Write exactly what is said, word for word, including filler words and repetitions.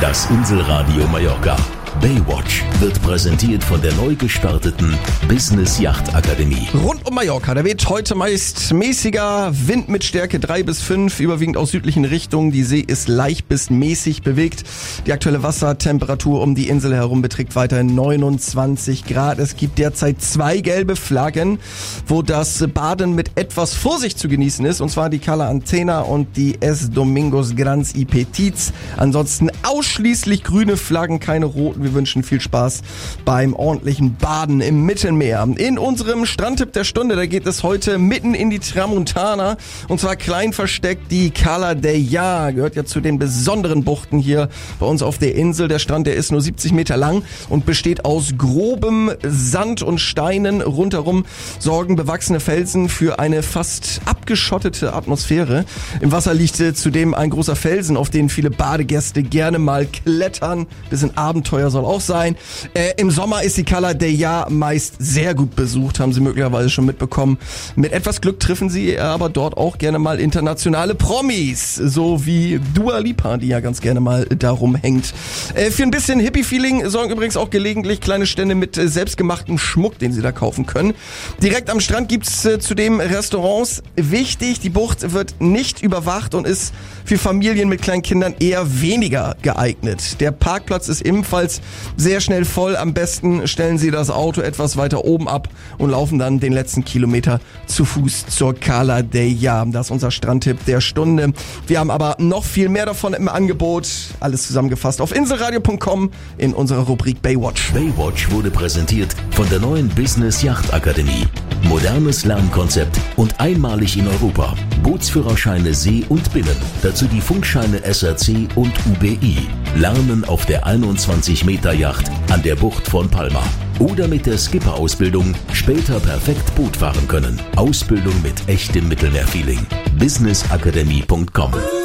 Das Inselradio Mallorca. Baywatch wird präsentiert von der neu gestarteten Business Yacht Akademie. Rund um Mallorca, da weht heute meist mäßiger Wind mit Stärke drei bis fünf, überwiegend aus südlichen Richtungen. Die See ist leicht bis mäßig bewegt. Die aktuelle Wassertemperatur um die Insel herum beträgt weiterhin neunundzwanzig Grad. Es gibt derzeit zwei gelbe Flaggen, wo das Baden mit etwas Vorsicht zu genießen ist. Und zwar die Cala Antena und die Es Domingos Grans y Petits. Ansonsten ausschließlich grüne Flaggen, keine roten. Wir wünschen viel Spaß beim ordentlichen Baden im Mittelmeer. In unserem Strandtipp der Stunde, da geht es heute mitten in die Tramontana. Und zwar klein versteckt die Cala Deià. Gehört ja zu den besonderen Buchten hier bei uns auf der Insel. Der Strand, der ist nur siebzig Meter lang und besteht aus grobem Sand und Steinen. Rundherum sorgen bewachsene Felsen für eine fast abgeschottete Atmosphäre. Im Wasser liegt zudem ein großer Felsen, auf den viele Badegäste gerne mal klettern. Bisschen Abenteuer soll auch sein. Äh, Im Sommer ist die Cala Deià meist sehr gut besucht, haben Sie möglicherweise schon mitbekommen. Mit etwas Glück treffen Sie aber dort auch gerne mal internationale Promis, so wie Dua Lipa, die ja ganz gerne mal darum hängt. Äh, für ein bisschen Hippie-Feeling sorgen übrigens auch gelegentlich kleine Stände mit äh, selbstgemachtem Schmuck, den Sie da kaufen können. Direkt am Strand gibt's äh, zudem Restaurants. Wichtig, die Bucht wird nicht überwacht und ist für Familien mit kleinen Kindern eher weniger geeignet. Der Parkplatz ist ebenfalls sehr schnell voll. Am besten stellen Sie das Auto etwas weiter oben ab und laufen dann den letzten Kilometer zu Fuß zur Cala Deià. Das ist unser Strandtipp der Stunde. Wir haben aber noch viel mehr davon im Angebot. Alles zusammengefasst auf inselradio punkt com in unserer Rubrik Baywatch. Baywatch wurde präsentiert von der neuen Business Yacht Akademie. Modernes Lernkonzept und einmalig in Europa. Bootsführerscheine See und Binnen. Dazu die Funkscheine S R C und U B I. Lernen auf der einundzwanzig Meter Yacht an der Bucht von Palma. Oder mit der Skipper-Ausbildung später perfekt Boot fahren können. Ausbildung mit echtem Mittelmeerfeeling. business akademie punkt com